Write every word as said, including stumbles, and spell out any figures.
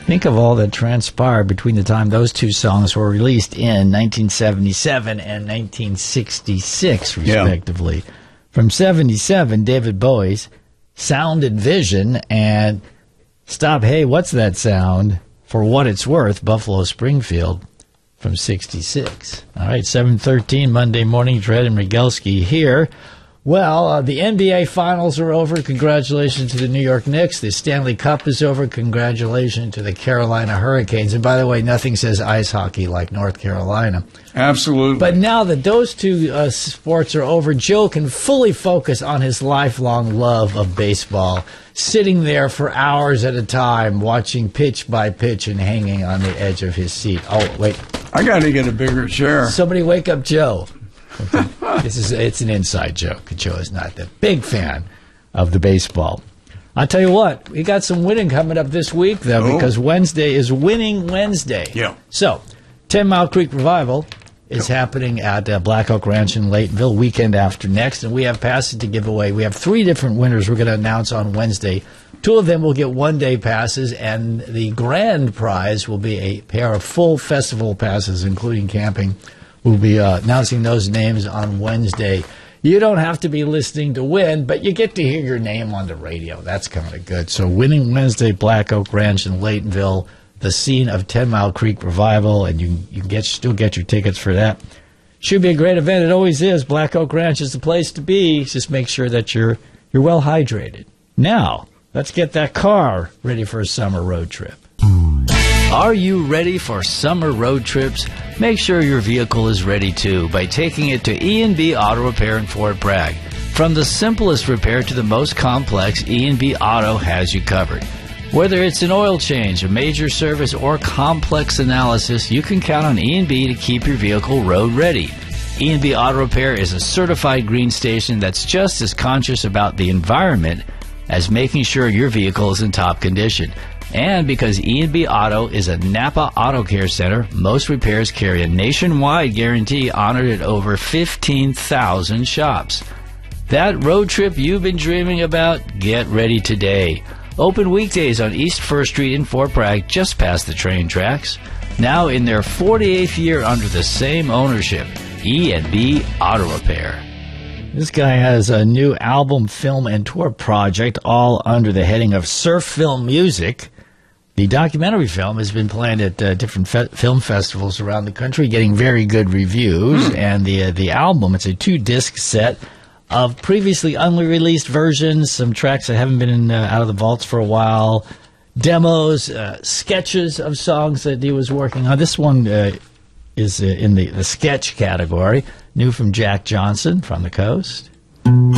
Think of all that transpired between the time those two songs were released in nineteen seventy-seven and nineteen sixty-six, respectively. Yeah. From seventy-seven, David Bowie's Sound and Vision, and Stop, Hey, What's That Sound? For What It's Worth, Buffalo Springfield, from sixty-six. All right, seven thirteen, Monday morning, Dredd and Rigelski here. Well, uh, the N B A Finals are over. Congratulations to the New York Knicks. The Stanley Cup is over. Congratulations to the Carolina Hurricanes. And by the way, nothing says ice hockey like North Carolina. Absolutely. But now that those two uh, sports are over, Joe can fully focus on his lifelong love of baseball, sitting there for hours at a time, watching pitch by pitch and hanging on the edge of his seat. Oh, wait. I got to get a bigger chair. Somebody wake up Joe. Okay. This is it's an inside joke. Joe is not the big fan of the baseball. I'll tell you what, we got some winning coming up this week, though, oh. because Wednesday is Winning Wednesday. Yeah. So, Ten Mile Creek Revival is yeah. happening at uh, Black Oak Ranch in Laytonville weekend after next, and we have passes to give away. We have three different winners we're going to announce on Wednesday. Two of them will get one-day passes, and the grand prize will be a pair of full festival passes, including camping. We'll be uh, announcing those names on Wednesday. You don't have to be listening to win, but you get to hear your name on the radio. That's kind of good. So Winning Wednesday, Black Oak Ranch in Laytonville, the scene of Ten Mile Creek Revival, and you, you can get, still get your tickets for that. Should be a great event. It always is. Black Oak Ranch is the place to be. Just make sure that you're you're well hydrated. Now, let's get that car ready for a summer road trip. Are you ready for summer road trips? Make sure your vehicle is ready too by taking it to E and B Auto Repair in Fort Bragg. From the simplest repair to the most complex, E and B Auto has you covered. Whether it's an oil change, a major service, or complex analysis, you can count on E and B to keep your vehicle road ready. E and B Auto Repair is a certified green station that's just as conscious about the environment as making sure your vehicle is in top condition. And because E and B Auto is a Napa Auto Care Center, most repairs carry a nationwide guarantee honored at over fifteen thousand shops. That road trip you've been dreaming about? Get ready today. Open weekdays on East First Street in Fort Bragg, just past the train tracks. Now in their forty-eighth year under the same ownership, E and B Auto Repair. This guy has a new album, film, and tour project, all under the heading of Surf Film Music. The documentary film has been playing at uh, different fe- film festivals around the country, getting very good reviews. Mm. And the uh, the album, it's a two-disc set of previously unreleased versions, some tracks that haven't been in, uh, out of the vaults for a while, demos, uh, sketches of songs that he was working on. This one uh, is uh, in the, the sketch category, new from Jack Johnson from the coast.